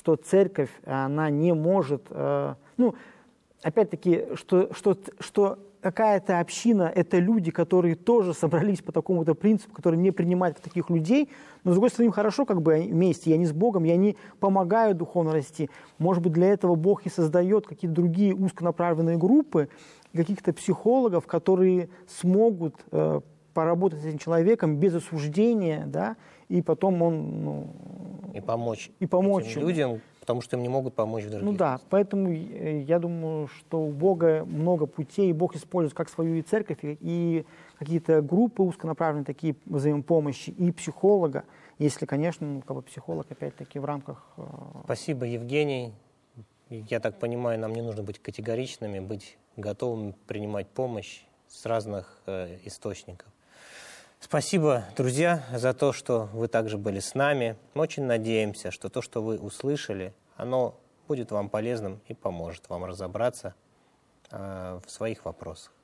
что церковь, она не может, ну, опять-таки, что какая-то община – это люди, которые тоже собрались по такому-то принципу, которые не принимают таких людей, но, с другой стороны, им хорошо как бы вместе, и они с Богом, и они помогают духовно расти. Может быть, для этого Бог и создает какие-то другие узконаправленные группы, каких-то психологов, которые смогут поработать с этим человеком без осуждения, да, и потом он... и помочь этим людям, потому что им не могут помочь в других. Ну да, поэтому я думаю, что у Бога много путей, и Бог использует как свою и церковь, и какие-то группы узконаправленные, такие взаимопомощи, и психолога, если, конечно, как бы психолог, опять-таки, в рамках... Спасибо, Евгений. Я так понимаю, нам не нужно быть категоричными, быть готовыми принимать помощь с разных источников. Спасибо, друзья, за то, что вы также были с нами. Мы очень надеемся, что то, что вы услышали, оно будет вам полезным и поможет вам разобраться в своих вопросах.